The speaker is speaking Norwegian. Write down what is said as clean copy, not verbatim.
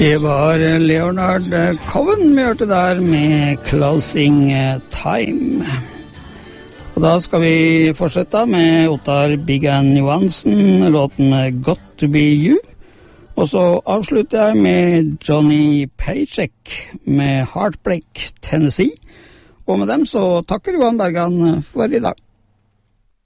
Det var Leonard Cohen vi hørte der med Closing Time. Og da skal vi fortsette med Ottar Biggen Johansen, låten Got to be you. Og så avslutter jeg med Johnny Paycheck med Heartbreak Tennessee. Og med dem så takker Johan Bergan for i dag.